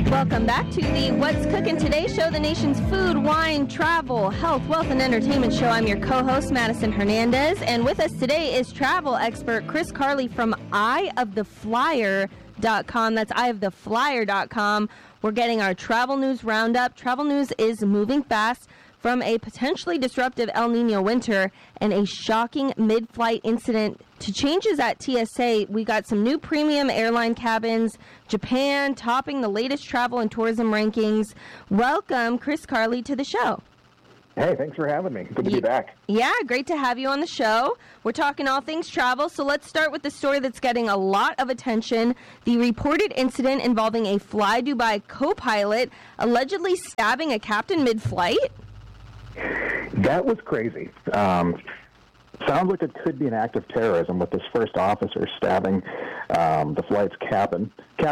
Welcome back to the What's Cooking Today show, the nation's food, wine, travel, health, wealth, and entertainment show. I'm your co-host, Madison Hernandez, and with us today is travel expert Chris Carley from eyeoftheflyer.com. That's eyeoftheflyer.com. We're getting our travel news roundup. Travel news is moving fast from a potentially disruptive El Nino winter and a shocking mid-flight incident to changes at TSA. We got some new premium airline cabins, Japan topping the latest travel and tourism rankings. Welcome, Chris Carley, to the show. Hey, thanks for having me. Good to be back. Yeah, great to have you on the show. We're talking all things travel, so let's start with the story that's getting a lot of attention. The reported incident involving a Fly Dubai co-pilot allegedly stabbing a captain mid-flight. That was crazy. Sounds like it could be an act of terrorism with this first officer stabbing the flight's captain,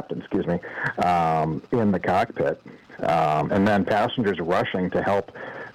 in the cockpit, and then passengers rushing to help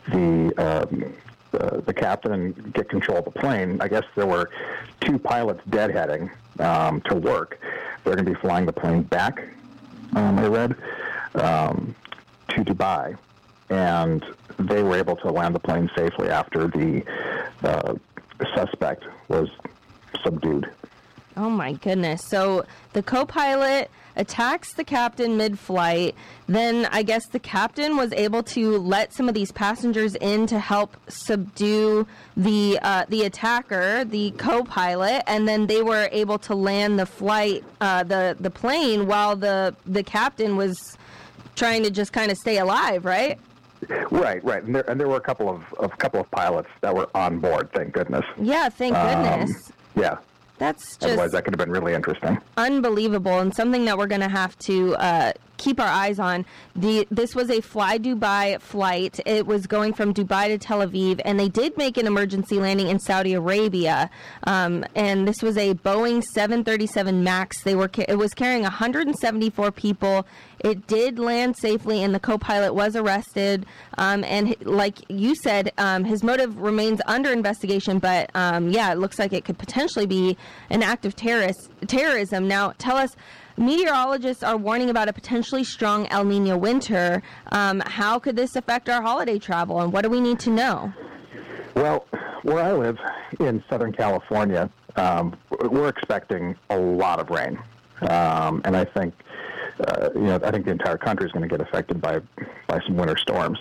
the captain and get control of the plane. I guess there were two pilots deadheading to work. They're going to be flying the plane back, I read, to Dubai. And they were able to land the plane safely after the suspect was subdued. Oh, my goodness. So the co-pilot attacks the captain mid-flight. Then I guess the captain was able to let some of these passengers in to help subdue the attacker, the co-pilot, and then they were able to land the flight, the plane, while the captain was trying to just kind of stay alive, right? Right, and there were a couple of pilots that were on board. Thank goodness. Yeah, thank goodness. Yeah, that's just otherwise that could have been really interesting. Unbelievable, and something that we're going to have to keep our eyes on. This was a Fly Dubai flight. It was going from Dubai to Tel Aviv, and they did make an emergency landing in Saudi Arabia. And this was a Boeing 737 MAX. It was carrying 174 people. It did land safely, and the co-pilot was arrested. And like you said, his motive remains under investigation. But it looks like it could potentially be an act of terrorism. Now, tell us. Meteorologists are warning about a potentially strong El Nino winter. How could this affect our holiday travel, and what do we need to know? Well, where I live in Southern California, we're expecting a lot of rain, and I think the entire country is going to get affected by some winter storms.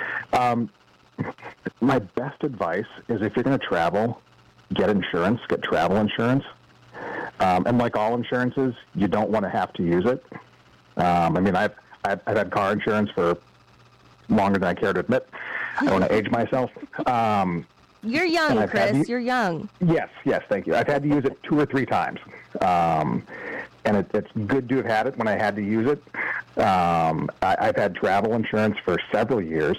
My best advice is if you're going to travel, get travel insurance. And like all insurances, you don't want to have to use it. I've had car insurance for longer than I care to admit. I don't want to age myself. You're young, Chris. You're young. Yes, thank you. I've had to use it 2 or 3 times. And it's good to have had it when I had to use it. I've had travel insurance for several years.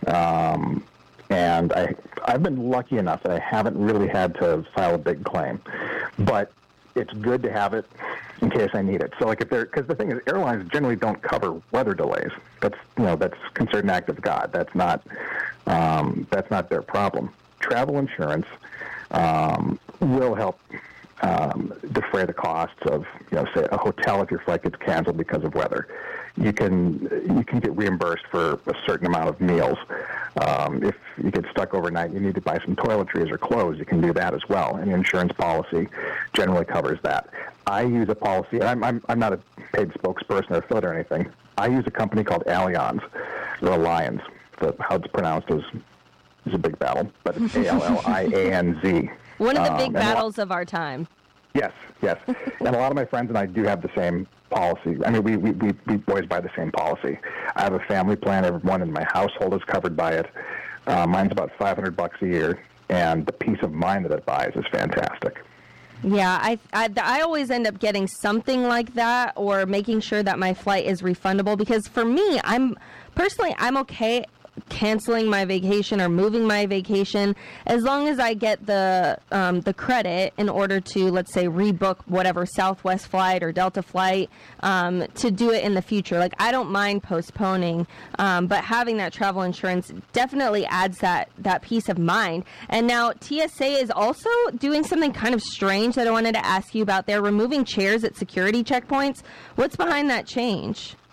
And I've been lucky enough that I haven't really had to file a big claim. But it's good to have it in case I need it. So, because the thing is, airlines generally don't cover weather delays. That's considered an act of God. That's not their problem. Travel insurance will help defray the costs of, say, a hotel if your flight gets canceled because of weather. You can get reimbursed for a certain amount of meals. If you get stuck overnight, you need to buy some toiletries or clothes, you can do that as well. And the insurance policy generally covers that. I use a policy, and I'm not a paid spokesperson or affiliate or anything. I use a company called Allianz, or Allianz. How it's pronounced is a big battle, but it's Allianz. One of the big battles of our time. Yes. And a lot of my friends and I do have the same policy. I mean, we boys buy the same policy. I have a family plan. Everyone in my household is covered by it. Mine's about $500 a year, and the peace of mind that it buys is fantastic. Yeah, I always end up getting something like that, or making sure that my flight is refundable, because for me, I'm okay canceling my vacation or moving my vacation as long as I get the credit in order to, let's say, rebook whatever Southwest flight or Delta flight to do it in the future. Like, I don't mind postponing, but having that travel insurance definitely adds that peace of mind. And now TSA is also doing something kind of strange that I wanted to ask you about. They're removing chairs at security checkpoints. What's behind that change?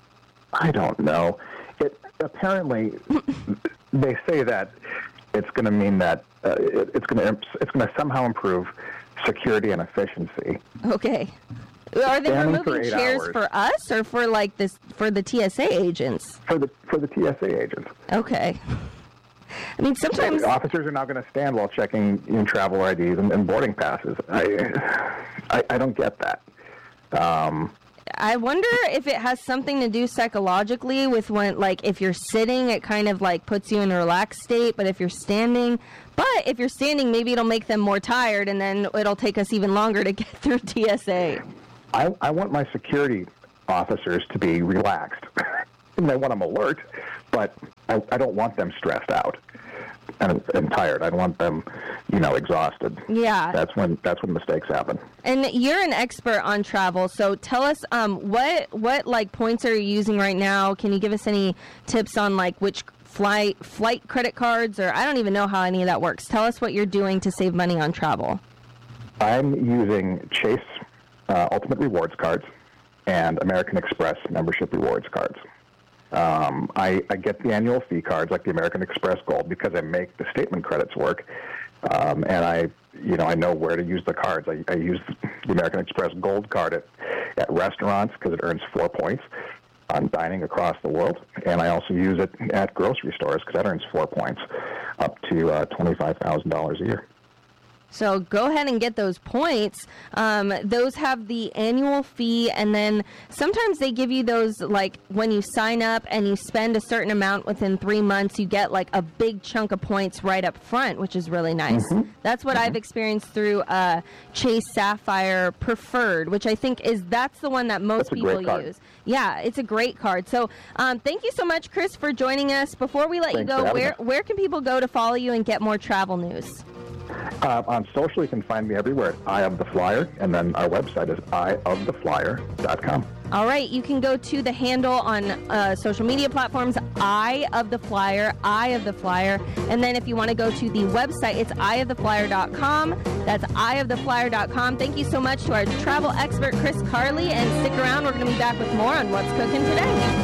I don't know. It apparently they say that it's going to mean that it's going to somehow improve security and efficiency. Okay. Are they Standing removing for 8 chairs hours. for us or for like this for the TSA agents? For the TSA agents. Okay. I mean, sometimes Officers are now going to stand while checking travel IDs and boarding passes. I don't get that. I wonder if it has something to do psychologically with when, like, if you're sitting, it kind of like puts you in a relaxed state. But if you're standing, maybe it'll make them more tired, and then it'll take us even longer to get through TSA. I want my security officers to be relaxed. And I want them alert, but I don't want them stressed out and tired. I want them, exhausted. Yeah. That's when mistakes happen. And you're an expert on travel, so tell us what like points are you using right now? Can you give us any tips on like which flight credit cards, or I don't even know how any of that works. Tell us what you're doing to save money on travel. I'm using Chase Ultimate Rewards cards and American Express membership rewards cards. I get the annual fee cards like the American Express Gold because I make the statement credits work, and I know where to use the cards. I use the American Express Gold card at restaurants because it earns 4 points on dining across the world, and I also use it at grocery stores because that earns 4 points up to $25,000 a year. So go ahead and get those points. Those have the annual fee, and then sometimes they give you those, like, when you sign up and you spend a certain amount within 3 months, you get, like, a big chunk of points right up front, which is really nice. Mm-hmm. That's what I've experienced through Chase Sapphire Preferred, which I think that's the one that most people use. Yeah, it's a great card. So thank you so much, Chris, for joining us. Before we let you go, where can people go to follow you and get more travel news? On social, you can find me everywhere at Eye of the Flyer, and then our website is eyeoftheflyer.com. All right, you can go to the handle on social media platforms, Eye of the Flyer, and then if you want to go to the website, it's eyeoftheflyer.com. That's eyeoftheflyer.com. Thank you so much to our travel expert, Chris Carley, and stick around. We're going to be back with more on What's Cooking Today.